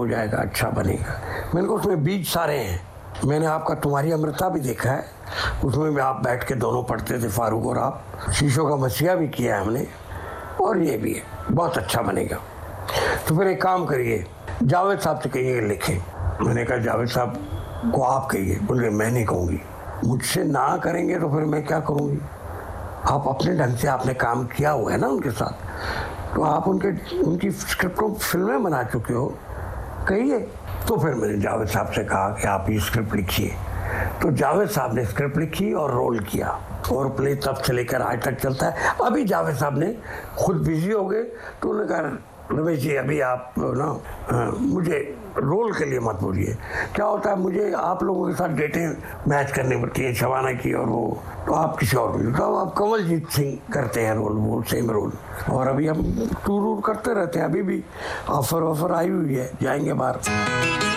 हो जाएगा, अच्छा बनेगा। मैंने कहा उसमें बीज सारे हैं। मैंने आपका तुम्हारी अमृता भी देखा है, उसमें भी आप बैठ के दोनों पढ़ते थे, फारूक और आप। शीशों का मसीहा भी किया है हमने, और ये भी है, बहुत अच्छा बनेगा। तो फिर एक काम करिए, जावेद साहब से कहिए लिखें। मैंने कहा जावेद साहब को आप कहिए। बोले मैं नहीं कहूँगी, मुझसे ना करेंगे तो फिर मैं क्या करूँगी। आप अपने ढंग से आपने काम किया हुआ है ना उनके साथ, तो आप उनकी स्क्रिप्ट को फिल्में बना चुके हो, कहिए। तो फिर मैंने जावेद साहब से कहा कि आप ये स्क्रिप्ट लिखिए। तो जावेद साहब ने स्क्रिप्ट लिखी और रोल किया, और प्ले तब से लेकर आज तक चलता है। अभी जावेद साहब ने खुद बिजी हो गए, तो उन्होंने कहा रमेश जी अभी आप ना मुझे रोल के लिए मत बोलिए। क्या होता है, मुझे आप लोगों के साथ डेटें मैच करनी पड़ती है, शबाना की और वो, तो आप किसी और को, तो आप कमलजीत सिंह करते हैं रोल, वो सेम रोल। और अभी हम टूर करते रहते हैं, अभी भी ऑफर आई हुई है, जाएंगे बाहर।